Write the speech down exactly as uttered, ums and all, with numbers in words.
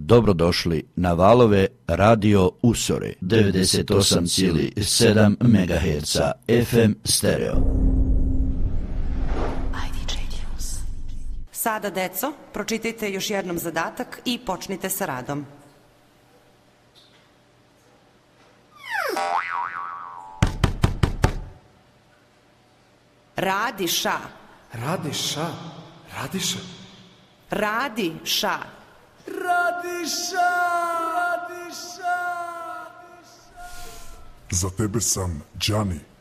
Dobrodošli na valove Radio Usore devedeset osam zarez sedam megaherca F M stereo. Sada, deco, pročitajte još jednom zadatak i počnite sa radom. Radiša. Radiša. Radiša. Radiša. Radiša. Radiša. Za tebe sam Đani.